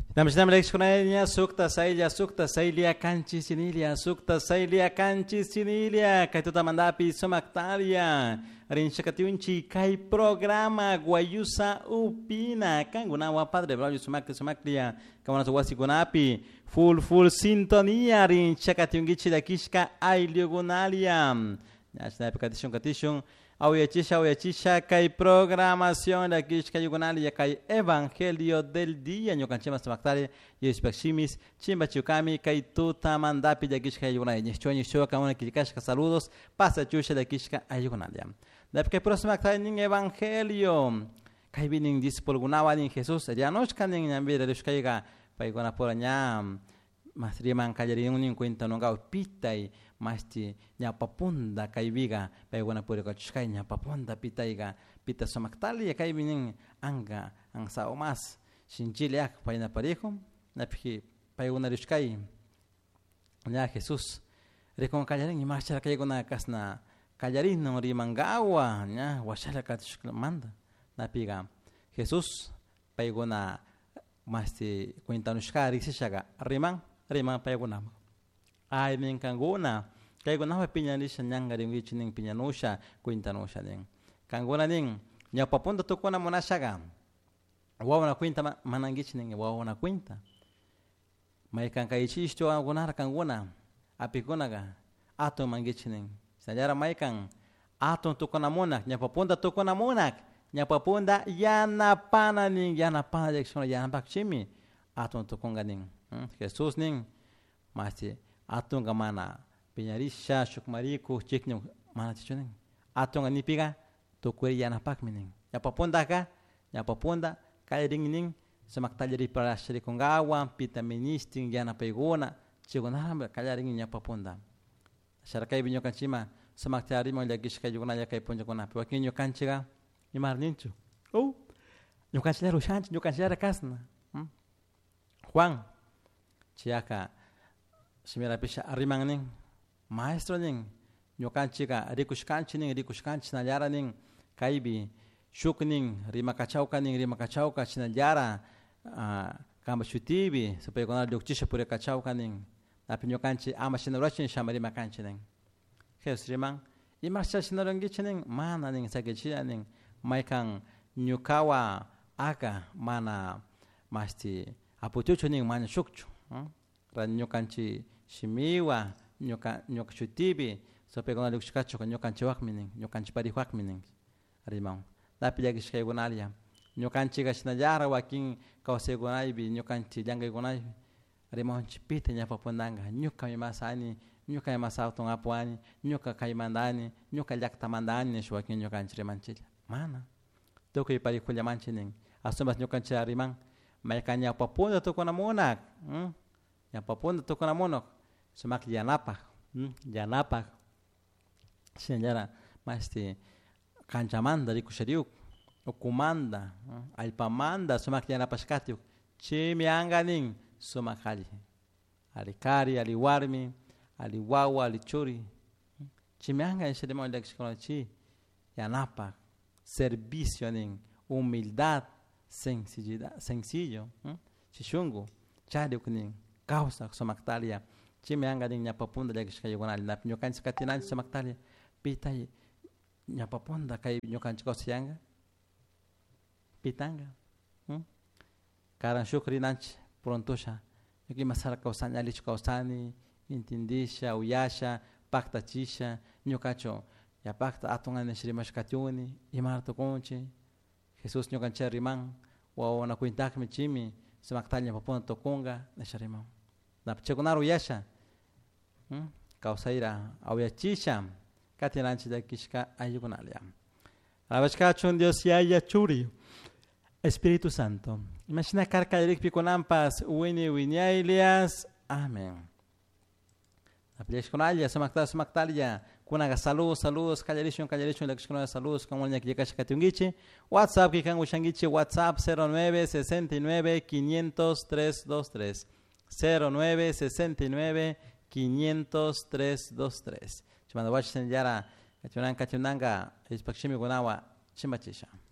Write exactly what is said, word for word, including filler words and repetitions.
Namshinam Lekshkunaya Sukta Sailia Sukta Sailia Kanchi Sinilia Sukta Sailia Kanchi Sinilia Kaituta Mandapi Sumaktalia Rinchakatiunchi Kai Programa Guayusa Upina Kangunawa Padre Bravo Sumakti Sumaklia Kawanawasi Gunapi Full Full Sintonia Rinchakatiungichi da Kishka Ailiogunalia Nashna Katishun Katishun Auyachisha, Auyachisha, Kai programación de aquí, Kai Yugonalia, Kai Evangelio del Día, Yokanchema Samaktaria, Yespashimis, Chimba Chukami, Kai Tuta Mandapi de aquí, Kai Yugonalia, Nishoño Shoka, una Kishka, saludos, pasa Chusha de Kishka, Ayugonalia. De que próxima Kai Evangelio, Kai Vining Dispolgunawa en Jesús, ya no es que en Ambira de Shkaiga, Paigona por allá, Mastriman Kayarin, un encuentro no gao pita y masti nyapapunda kai viga paigona puri ko chkai nyapapunda pitaiga pita somaktali kai binin anga ang sao mas shinjiliak paina parejo naphi paigona rishkai nya Jesus rekon kayarin ni machara kai gona kasna kayarin no ri mangawa nya washala kat manda napiga Jesus paigona masti kuintanushka risishaga riman riman paigona ay ning kanguna kay guna pa pinyanisha nyanga ring wichining pinyanusha kuintanusha ning kanguna ning nya papunta to kona monashaga wawa na kuinta manangich ning wawa na kuinta may kang kaichi isto guna kanguna apikuna ga ato mangich ning sajara may kang ato to kona monak nya papunta to kona monak nya papunta yana pana ning yana pana direksyon yana bakchimi ato to konga ning Jesus ning masti atunga mana pinyarisha shukmariku chiknyo mana chichuning atunga nipiga to kweri yana pakmining ya paponda ka ya paponda kaya ringning samaktali para shri kongawa pita ministing yana paigona chigona kaya ringin ya paponda sharakai binyo kanchima samaktari mo lagish kay yugona ya kay ponjo kona pakinyo kanchiga imar ninchu oh yo kanchila rushanch yo kanchila kasna Juan chiaka Simira pisha arimang ning maestro ning nyokanchika rikushkanchi ning rikushkanchi na yara ning kaibi shuk ning rimakachauka ning rimakachauka china yara kamba shutibi supaya kona dukchisha pure kachauka ning tapi nyokanchi ama shinarachin shamari makanchi ning Jesus rimang imarsha shinarangichi ning mana ning sagechi ning maikang nyukawa aka mana masti aputucho ning mana shukchu ran nyokanchi shimiwa nyoka nyokchutibi so pegona lukshkacho nyokanchi wakmining nyokanchi pari wakmining arimang tapi lagi shkai gonalia nyokanchi gashna yara wakin kause gonai bi nyokanchi janga gonai arimang chipite nya papondanga nyoka masani nyoka masau tonga puani nyoka kaimandani nyoka jakta mandani shwakin nyokanchi remanchi mana toko pari kulya manchining asombas nyokanchi arimang maikanya paponda to kona monak hm ya paponda to kona monok semak janapa hm janapa senyara masti kancamanda di kushariuk okumanda alpamanda semak janapa skatiu chimianganing somakali alikari aliwarmi aliwawa alichuri chimianga enshedemo lekshkonachi janapa servicio ning humildad sencillidad sencillo hm chishungu chadukning causa somaktalia chimeanga ning nyapapunda lekshka yogonal nap nyokan skatinan somaktalia pitai nyapapunda kai nyokan chikosianga pitanga hm karan shukri nanch prontosha yoki masara kausanya lich kausani intindisha uyasha pakta chisha nyokacho ya pakta atunga neshrimash katiuni imarto konchi Jesus nyokan charimang wa wana kuintak michimi semaktalia papona tokonga na sharimang na chekonaru yasha hm kausaira auyachisha katilanchi da kishka ayugonalia abashkachon Dios ya ya churi Espíritu Santo imagina carca de piconampas wini winialias amen apeleshkonalia semaktalia semaktalia kuna saludos saludos callarishon callarishon la kishkona saludos como nya kika shakatungichi WhatsApp kikan ushangichi WhatsApp cero nueve sesenta y nueve quinientos tres veintitrés cero nueve sesenta y nueve quinientos tres veintitrés chimanda wachen yara kachunan kachunanga ispakshimi gonawa chimachisha